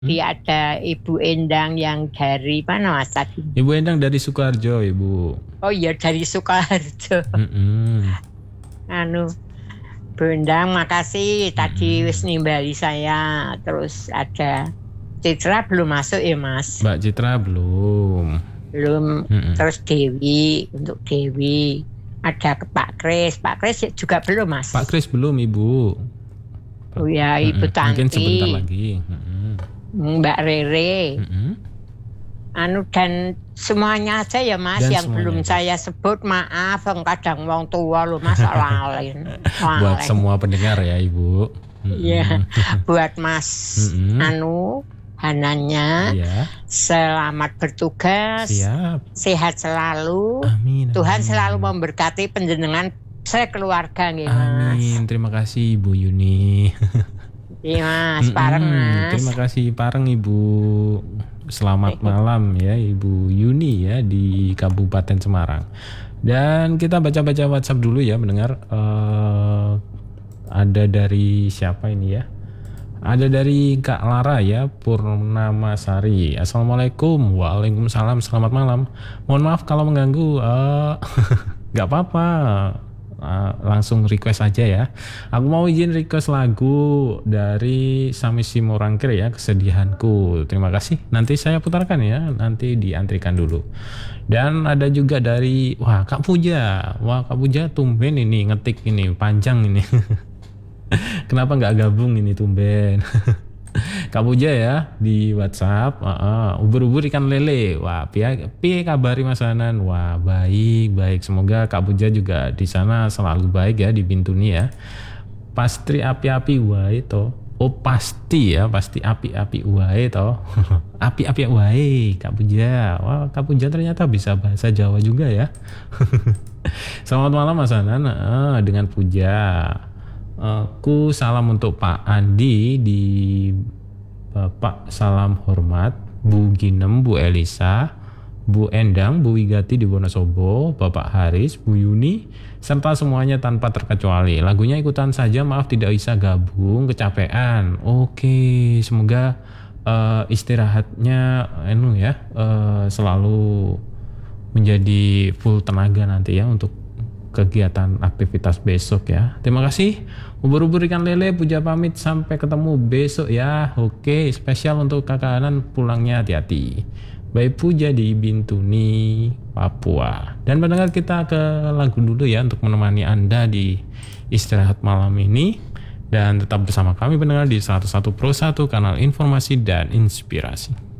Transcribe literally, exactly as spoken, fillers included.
Tadi hmm? ada Ibu Endang yang dari mana Mas tadi? Ibu Endang dari Sukoharjo, Ibu. Oh iya, dari Sukoharjo. Mm-mm. Anu, Bu Endang makasih tadi wis nimbali saya. Terus ada Citra belum masuk ya Mas? Mbak Citra belum. Belum. Mm-mm. Terus Dewi, untuk Dewi. Ada ke Pak Kris. Pak Kris juga belum Mas? Pak Kris belum Ibu. Oh ya, Ibu Mm-mm. Tanti. Mungkin sebentar lagi. Mm-mm. Mbak Rere. Mm-mm. Anu dan semuanya aja ya Mas dan yang belum aja. Saya sebut, maaf kadang wong tua lo Mas lalin. Buat semua pendengar ya Ibu. Iya. Mm-hmm. Buat Mas mm-hmm. Anu Hananya. Iya. Selamat bertugas. Siap. Sehat selalu. Amin. Tuhan amin. selalu memberkati panjenengan sekeluarga nggih Mas. Amin. Terima kasih Ibu Yuni. Iya Mas, pareng Mas. Terima kasih pareng Ibu. Selamat malam ya Ibu Yuni ya di Kabupaten Semarang. Dan kita baca-baca WhatsApp dulu ya mendengar. Uh, ada dari siapa ini ya? Ada dari Kak Lara ya, Purnamasari. Assalamualaikum. Waalaikumsalam. Selamat malam. Mohon maaf kalau mengganggu. Uh, gak apa-apa. Uh, langsung request aja ya. Aku mau izin request lagu dari Sami Simorangkir ya, Kesedihanku. Terima kasih. Nanti saya putarkan ya. Nanti diantrikan dulu. Dan ada juga dari wah Kak Puja. Wah Kak Puja tumben ini ngetik ini panjang ini. Kenapa nggak gabung ini tumben? Kak Puja ya di WhatsApp, uh, uh, ubur-ubur ikan lele. Wah, piye piye kabari Mas Hanan? Wah, baik, baik. Semoga Kak Puja juga di sana selalu baik ya di Bintuni ya. Pasti api-api wae to. Oh, pasti ya, pasti api-api wae to. Api-api wae Kak Puja. Wah, Kak Puja ternyata bisa bahasa Jawa juga ya. Selamat malam Mas Hanan, uh, dengan Puja. Aku salam untuk Pak Andi di Bapak salam hormat, Bu Ginem, Bu Elisa, Bu Endang, Bu Wigati di Wonosobo, Bapak Haris, Bu Yuni, serta semuanya tanpa terkecuali. Lagunya ikutan saja, maaf tidak bisa gabung, kecapean. Oke, semoga uh, istirahatnya enu ya uh, selalu menjadi full tenaga nanti ya untuk kegiatan aktivitas besok ya. Terima kasih. Ubur-ubur ikan lele, Puja pamit sampai ketemu besok ya. Oke, spesial untuk Kakak Hanan pulangnya hati-hati. Baik Puja di Bintuni, Papua. Dan mendengar kita ke lagu dulu ya untuk menemani Anda di istirahat malam ini. Dan tetap bersama kami pendengar di seratus satu Pro satu kanal informasi dan inspirasi.